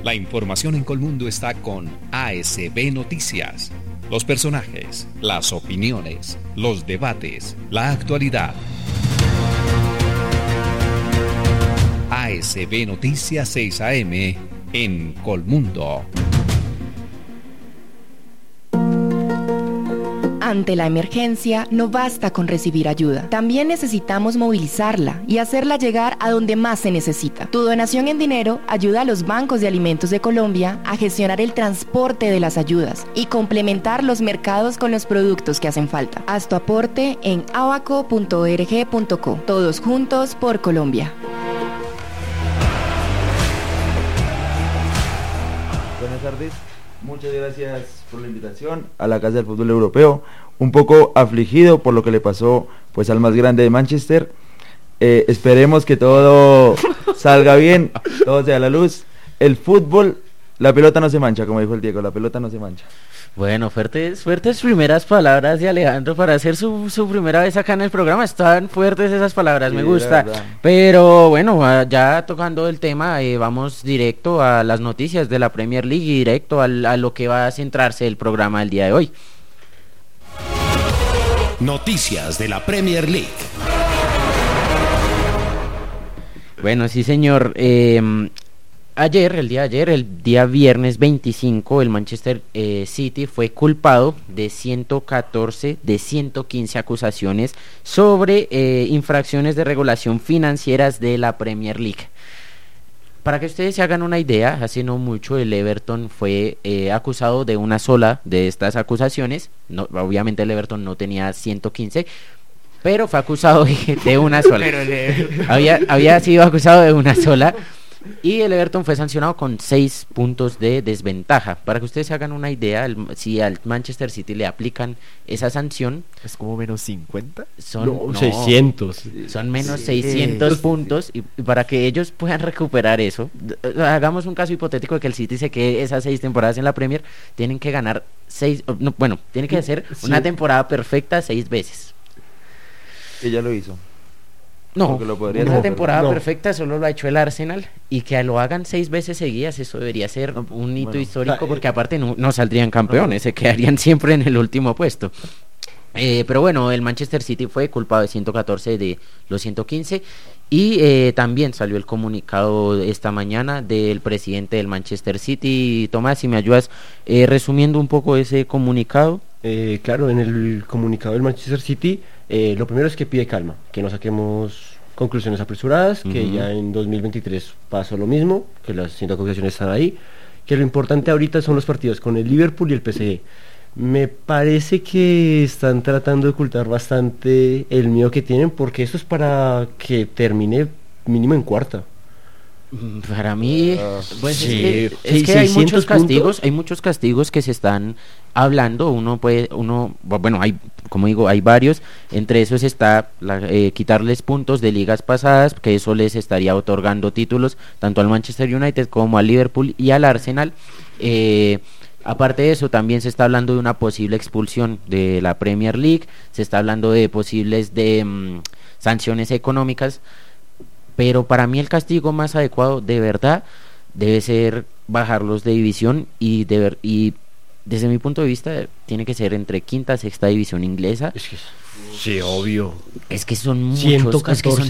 La información en Colmundo está con ASB Noticias. Los personajes, las opiniones, los debates, la actualidad. ASB Noticias 6 AM en Colmundo. Ante la emergencia, no basta con recibir ayuda. También necesitamos movilizarla y hacerla llegar a donde más se necesita. Tu donación en dinero ayuda a los bancos de alimentos de Colombia a gestionar el transporte de las ayudas y complementar los mercados con los productos que hacen falta. Haz tu aporte en abaco.org.co. Todos juntos por Colombia. Buenas tardes. Muchas gracias por la invitación a la Casa del Fútbol Europeo. Un poco afligido por lo que le pasó pues al más grande de Manchester. Esperemos que todo salga bien, todo sea a la luz. El fútbol, la pelota no se mancha, como dijo el Diego, la pelota no se mancha. Bueno, fuertes primeras palabras de Alejandro para hacer su primera vez acá en el programa. Están fuertes esas palabras, sí, me gusta. Pero bueno, ya tocando el tema, vamos directo a las noticias de la Premier League y directo a lo que va a centrarse el programa del día de hoy. Noticias de la Premier League. Bueno, sí señor. El día viernes 25, el Manchester City fue culpado de 114 de 115 acusaciones sobre infracciones de regulación financieras de la Premier League. Para que ustedes se hagan una idea, hace no mucho el Everton fue acusado de una sola de estas acusaciones. No, obviamente el Everton no tenía 115, pero fue acusado de una sola. había sido acusado de una sola. Y el Everton fue sancionado con 6 puntos de desventaja. Para que ustedes se hagan una idea, si al Manchester City le aplican esa sanción, ¿es como menos 50? Son 600. Son menos 600 puntos. Y para que ellos puedan recuperar eso, hagamos un caso hipotético de que el City se quede esas 6 temporadas en la Premier, tienen que ganar 6, tienen que hacer una temporada perfecta 6 veces. Ella lo hizo. No, una temporada perfecta solo lo ha hecho el Arsenal, y que lo hagan 6 veces seguidas, eso debería ser un hito histórico, porque aparte no saldrían campeones, se quedarían siempre en el último puesto. Pero bueno, el Manchester City fue culpado de 114 de los 115, y también salió el comunicado esta mañana del presidente del Manchester City. Tomás, si me ayudas resumiendo un poco ese comunicado. Claro, en el comunicado del Manchester City, lo primero es que pide calma, que no saquemos conclusiones apresuradas, que ya en 2023 pasó lo mismo, que las 100 acusaciones están ahí, que lo importante ahorita son los partidos con el Liverpool y el PSG. Me parece que están tratando de ocultar bastante el miedo que tienen, porque eso es para que termine mínimo en cuarta. Para mí, pues sí, es que hay muchos castigos que se están hablando. Hay, como digo, hay varios. Entre esos está quitarles puntos de ligas pasadas, que eso les estaría otorgando títulos tanto al Manchester United como al Liverpool y al Arsenal. Aparte de eso, también se está hablando de una posible expulsión de la Premier League. Se está hablando de posibles sanciones económicas. Pero para mí el castigo más adecuado, de verdad, debe ser bajarlos de división, y desde mi punto de vista tiene que ser entre quinta y sexta división inglesa. Sí, obvio. Es que son muchos, es que son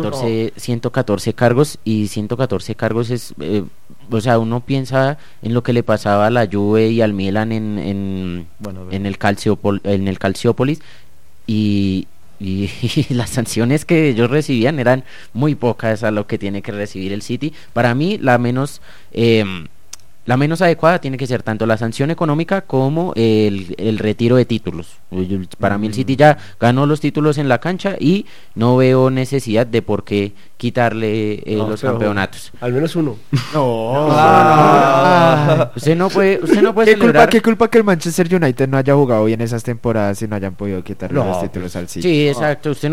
114 cargos, y 114 cargos es, uno piensa en lo que le pasaba a la Juve y al Milan en el Calciópolis, y las sanciones que ellos recibían eran muy pocas a lo que tiene que recibir el City. Para mí la menos adecuada tiene que ser tanto la sanción económica como el retiro de títulos. Para mí el City ya ganó los títulos en la cancha y no veo necesidad de por qué quitarle los campeonatos. Al menos uno. Usted no puede celebrar. ¿Qué culpa que el Manchester United no haya jugado bien esas temporadas y no hayan podido quitarle los títulos al City? Sí, exacto. Usted